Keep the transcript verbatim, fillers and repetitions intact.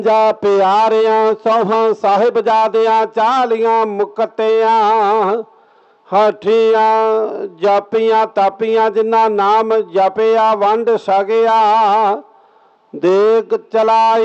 ਜਾ ਪਿਆਰਿਆਂ ਸੋਹਾਂ ਸਾਹਿਬਜ਼ਾਦਿਆਂ ਚਾਲੀਆਂ ਮੁਕਤਿਆਂ ਹਾਠੀਆਂ ਜਾਪੀਆਂ ਤਾਪੀਆਂ ਜਿਨ੍ਹਾਂ ਨਾਮ ਜਪਿਆ ਵੰਡ ਸਕਿਆ ਦੇਗ ਚਲਾਈ